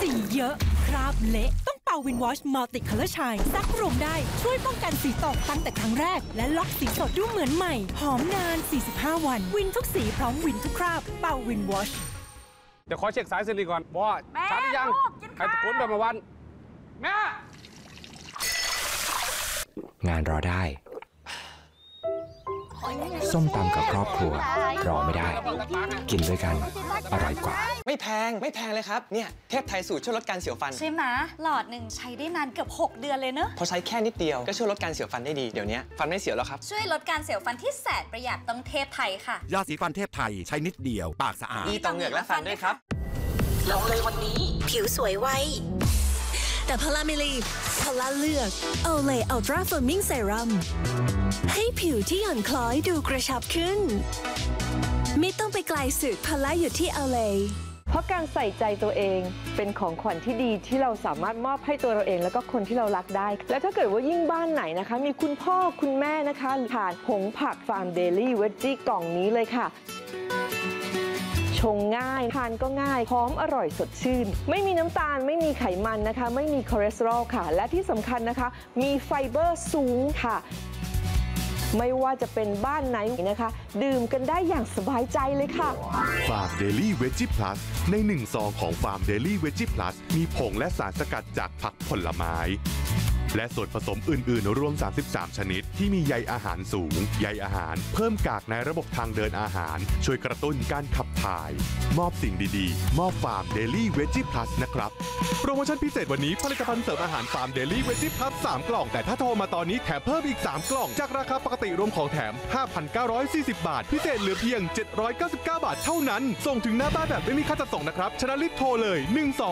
สีเยอะคราบเละต้องเป่าวินวอชมัลติคัลเลอร์ชายซักรวมได้ช่วยป้องกันสีตกตั้งแต่ครั้งแรกและล็อกสีสดดูเหมือนใหม่หอมนาน45วันวินทุกสีพร้อมวินทุกคราบเป่าวินวอชเดี๋ยวขอเช็คสายสิริก่อนว่าชัดยังใครตะโกนแบบมาวันแม่งานรอได้ส้มตำกับครอบครัวรอไม่ได้กินด้วยกันอร่อยกว่าไม่แพงเลยครับเนี่ยเทพไทยสูตรช่วยลดการเสียวฟันใช่ไหมหลอดหนึ่งใช้ได้นานเกือบ6 เดือนเลยเนอะพอใช้แค่นิดเดียวก็ช่วยลดการเสียวฟันได้ดีเดี๋ยวนี้ฟันไม่เสียวแล้วครับช่วยลดการเสียวฟันที่แสนประหยัดต้องเทพไทยค่ะยาสีฟันเทพไทยใช้นิดเดียวปากสะอาดดีต่อเหงือกและฟันด้วยครับลองเลยวันนี้ผิวสวยไวแต่พลาเมลีพลาเลือกโอเลอัลตราเฟิร์มมิ่งเซรั่มให้ผิวที่หย่อนคล้อยดูกระชับขึ้นไม่ต้องไปไกลสุดพลาอยู่ที่โอเลเพราะการใส่ใจตัวเองเป็นของขวัญที่ดีที่เราสามารถมอบให้ตัวเราเองแล้วก็คนที่เรารักได้และถ้าเกิดว่ายิ่งบ้านไหนนะคะมีคุณพ่อคุณแม่นะคะทานผงผักฟาร์มเดลี่เวจจี้กล่องนี้เลยค่ะชงง่ายทานก็ง่ายหอมอร่อยสดชื่นไม่มีน้ำตาลไม่มีไขมันนะคะไม่มีคอเลสเตอรอลค่ะและที่สำคัญนะคะมีไฟเบอร์สูงค่ะไม่ว่าจะเป็นบ้านไหนนะคะดื่มกันได้อย่างสบายใจเลยค่ะฟาร์มเดลี่เวจจี้พลัสใน1 ซองของฟาร์มเดลี่เวจจี้พลัสมีผงและสารสกัดจากผักผลไม้และส่วนผสมอื่นๆรวม33ชนิดที่มีใยอาหารสูงใยอาหารเพิ่มกากในระบบทางเดินอาหารช่วยกระตุ้นการขับถ่ายมอบสิ่งดีๆมอบฟาร์มเดลี่เวจจี้พลัสนะครับโปรโมชั่นพิเศษวันนี้ผลิตภัณฑ์เสริมอาหารฟาร์มเดลี่เวจจี้พลัส3 กล่องแต่ถ้าโทรมาตอนนี้แถมเพิ่มอีก3 กล่องจากราคาปกติรวมของแถม 5,940 บาทพิเศษเหลือเพียง799 บาทเท่านั้นส่งถึงหน้าบ้านแบบไม่มีค่าจัดส่งนะครับฉะนั้นรีบโทรเลย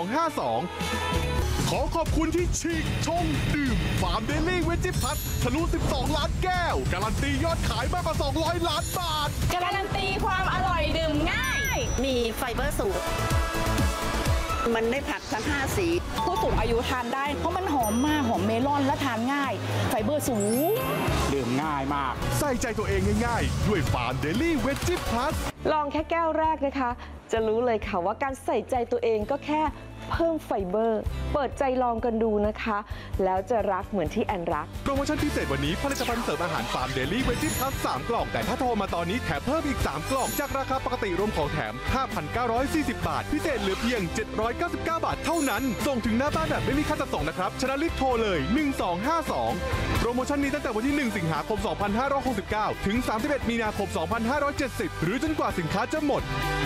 1252ขอขอบคุณที่ฉีกชงดื่มฟาร์มเดลี่เวจจี้พลัสทะลุ12 ล้านแก้วการันตียอดขายมากกว่า200 ล้านบาทการันตีความอร่อยดื่มง่ายมีไฟเบอร์สูงมันได้ผักทั้ง5 สีผู้สูงอายุทานได้เพราะมันหอมมากหอมเมลอนและทานง่ายไฟเบอร์สูงดื่มง่ายมากใส่ใจตัวเองง่ายๆด้วยฟาร์มเดลี่เวจจี้พลัสลองแค่แก้วแรกนะคะจะรู้เลยค่ะว่าการใส่ใจตัวเองก็แค่เพิ่มไฟเบอร์เปิดใจลองกันดูนะคะแล้วจะรักเหมือนที่แอนรักโปรโมชั่นพิเศษวันนี้ผลิตภัณฑ์เสริมอาหารฟาร์มเดลี่เวจจี้พลัส3 กล่องแต่ถ้าโทรมาตอนนี้แถมเพิ่มอีก3 กล่องจากราคาปกติรวมของแถม 5,940 บาทพิเศษเหลือเพียง799 บาทเท่านั้นส่งถึงหน้าบ้านแบบไม่มีค่าจัดส่งนะครับฉะนั้นรีบโทรเลย1252โปรโมชั่นนี้ตั้งแต่วันที่1 สิงหาคม 2569ถึง31 มีนาคม 2570หรือจนกว่าสินค้าจะหมด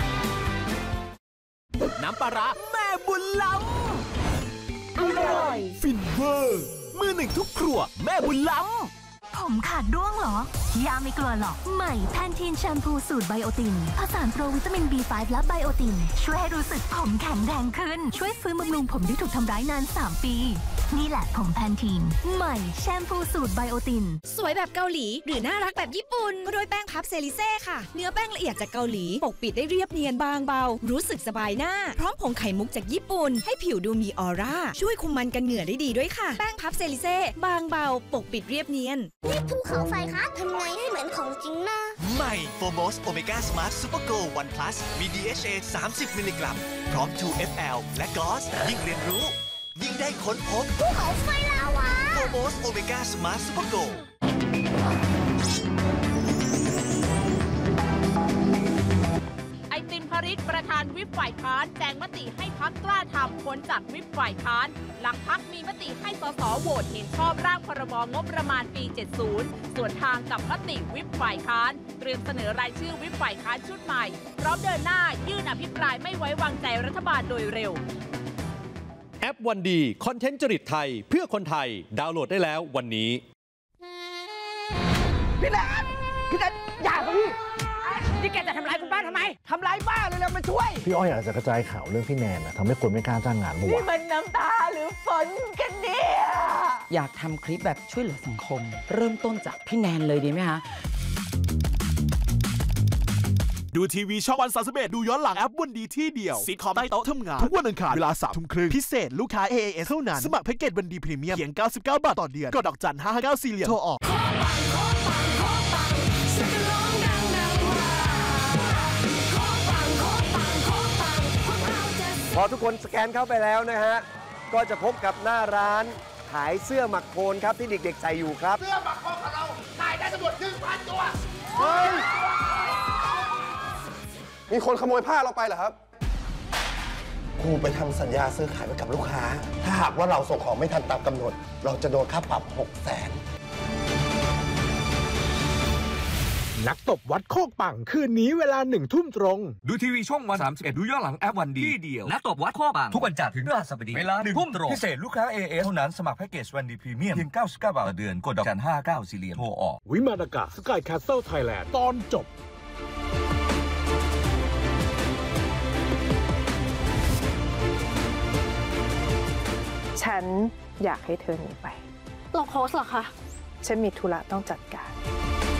น้ำปลาร้าแม่บุญล้ำอร่อยฟินเวอร์มือ 1ทุกครัวแม่บุญล้ำผมขาดร่วงเหรอยาไม่กลัวหรอกใหม่แพนทีนแชมพูสูตรไบโอตินผสานโปรวิตามิน B5 และไบโอตินช่วยให้รู้สึกผมแข็งแรงขึ้นช่วยฟื้นบำรุงผมที่ถูกทำร้ายนาน3 ปีนี่แหละผมแพนทีนใหม่แชมพูสูตรไบโอตินสวยแบบเกาหลีหรือน่ารักแบบญี่ปุ่นก็ด้วยแป้งพับเซริเซ่ค่ะเนื้อแป้งละเอียดจากเกาหลีปกปิดได้เรียบเนียนบางเบารู้สึกสบายหน้าพร้อมผงไข่มุกจากญี่ปุ่นให้ผิวดูมีออร่าช่วยคุมมันกันเหงื่อได้ดีด้วยค่ะแป้งพับเซริเซ่บางเบาปกปิดเรียบเนียนนี่ภูเขาไฟคะทำไงให้เหมือนของจริงนะใหม่โฟโมสโอเมก้าสมาร์ทซูเปอร์โกล1 plus มี DHA 30 มิลลิกรัมพร้อม 2FL และกลอสยิ่งเรียนรู้ยิ่งได้ค้นพบภูเขาไฟลาวาโฟโมสโอเมก้าสมาร์ทซูเปอร์โกลไอติมพริษประธานวิปฝ่ายค้านแจงมติให้พรรคกล้าทำพ้นจากวิปฝ่ายค้านหลังพรรคมีมติให้สสโหวตเห็นชอบร่างพรบงบประมาณปี 70 ส่วนทางกับมติวิปฝ่ายค้านเตรียมเสนอรายชื่อวิปฝ่ายค้านชุดใหม่พร้อมเดินหน้ายื่นอภิปรายไม่ไว้วางใจรัฐบาลโดยเร็วแอปวันดีคอนเทนต์จริตไทยเพื่อคนไทยดาวน์โหลดได้แล้ววันนี้พี่แนนอย่าครับพี่นี่แกจะทำร้ายคุณป้าทำไมทำร้ายป้าเลยแล้วมาช่วยพี่อ้อยอยากจะกระจายข่าวเรื่องพี่แนนนะทำให้คนไม่กล้าจ้างงานมั่วนี่มันน้ำตาหรือฝนกันเนี่ยอยากทำคลิปแบบช่วยเหลือสังคมเริ่มต้นจากพี่แนนเลยดีไหมคะดูทีวีช่องวัน31ดูย้อนหลังแอปวันดีที่เดียวซีคอมใต้โต๊ะทำงานทุกวันอังคารเวลา 3:30 พิเศษลูกค้า AAS เท่านั้นสมัครแพ็กเกจวันดีพรีเมียมเพียง99 บาทต่อเดือนกดดอกจัน559 4 เหรียญโทรออกพอทุกคนสแกนเข้าไปแล้วนะฮะก็จะพบกับหน้าร้านขายเสื้อหมักโคลนครับที่เด็กๆใส่อยู่ครับเสื้อหมักโคลนของเราขายได้ทั้งหมด 1,000 ตัวเฮ้ยมีคนขโมยผ้าเราไปเหรอครับครูไปทำสัญญาซื้อขายไว้กับลูกค้าถ้าหากว่าเราส่งของไม่ทันตามกำหนดเราจะโดนค่าปรับ 600,000 นักตบวัดโคกปังคืนนี้เวลา 1 ทุ่มตรงดูทีวีช่องวัน31ดูย้อนหลังแอปวันดีที่เดียวนักตบวัดโคกปังทุกวันจันทร์ถึงพฤหัสบดีเวลา 1 ทุ่มตรงพิเศษลูกค้า AS เท่านั้นสมัครแพ็กเกจวันดีพรีเมียมเพียง99 บาทต่อเดือนกดดอกจัน59สี่เหลี่ยมโทรออกวิมานอากาศสกายแคสเซิลไทยแลนด์ตอนจบฉันอยากให้เธอหนีไปลงโพสเหรอคะฉันมีธุระต้องจัดการ